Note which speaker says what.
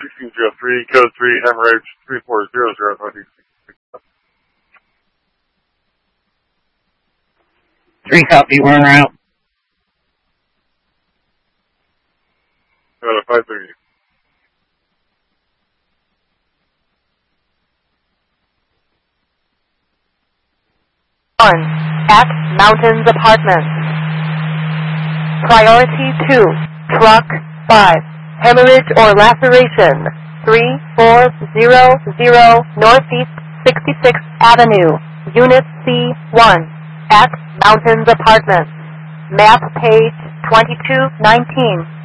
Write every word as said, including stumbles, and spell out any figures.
Speaker 1: sixteen zero three, code three, hemorrhage three four zero zero, northeast.
Speaker 2: Three copy, we're en route.
Speaker 1: Uh, five thirty.
Speaker 3: One, at Mountains Apartments. Priority two, truck five, hemorrhage or laceration, three four zero zero Northeast sixty-sixth Avenue, Unit C one, at Mountains Apartments. Map page twenty-two nineteen.